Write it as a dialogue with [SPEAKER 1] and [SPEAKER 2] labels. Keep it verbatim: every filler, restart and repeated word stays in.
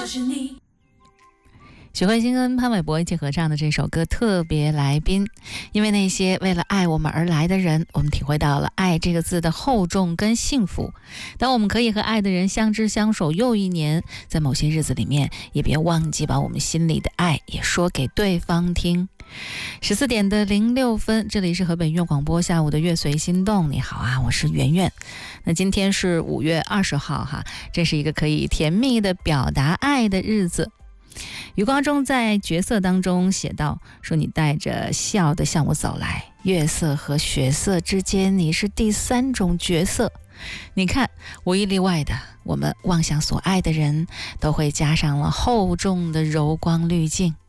[SPEAKER 1] 就是你。
[SPEAKER 2] 许慧欣跟潘玮柏一起合唱的这首歌《特别来宾》，因为那些为了爱我们而来的人，我们体会到了爱这个字的厚重跟幸福。当我们可以和爱的人相知相守又一年，在某些日子里面，也别忘记把我们心里的爱也说给对方听。十四点的零六分，这里是河北音乐广播下午的乐随心动。你好啊，我是圆圆。那今天是五月二十号哈，这是一个可以甜蜜的表达爱的日子。余光中在角色当中写道，说你带着笑的向我走来，月色和血色之间，你是第三种角色。你看，无一例外的，我们望向所爱的人，都会加上了厚重的柔光滤镜。